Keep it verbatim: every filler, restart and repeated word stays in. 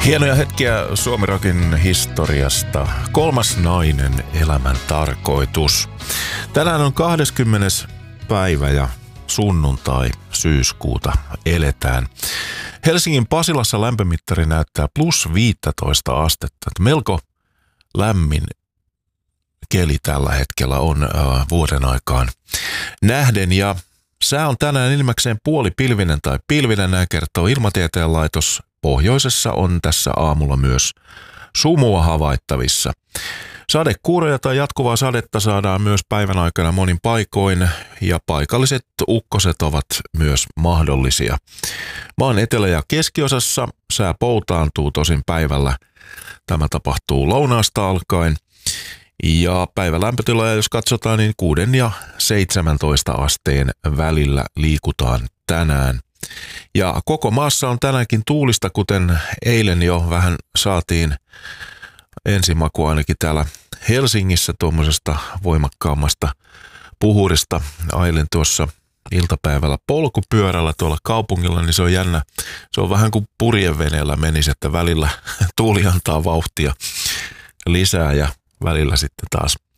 Hienoja hetkiä Suomi-rockin historiasta. Kolmas nainen, elämän tarkoitus. Tänään on kahdeskymmenes päivä ja sunnuntai syyskuuta eletään. Helsingin Pasilassa lämpömittari näyttää plus viisitoista astetta. Melko lämmin keli tällä hetkellä on äh, vuoden aikaan nähden, ja sää on tänään enimmäkseen puolipilvinen tai pilvinen, näin kertoo Ilmatieteen laitos. Pohjoisessa on tässä aamulla myös sumua havaittavissa. Sadekuuroja tai jatkuvaa sadetta saadaan myös päivän aikana monin paikoin, ja paikalliset ukkoset ovat myös mahdollisia. Maan etelä- ja keskiosassa sää poutaantuu tosin päivällä. Tämä tapahtuu lounaasta alkaen. Ja päivän lämpötiloja, jos katsotaan, niin kuuden ja seitsemäntoista asteen välillä liikutaan tänään. Ja koko maassa on tänäänkin tuulista, kuten eilen jo vähän saatiin ensimaku ainakin täällä Helsingissä tuommoisesta voimakkaammasta puhurista. Ailen tuossa iltapäivällä polkupyörällä tuolla kaupungilla, niin se on jännä. Se on vähän kuin purjeveneellä menisi, että välillä tuuli antaa vauhtia lisää ja välillä sitten taas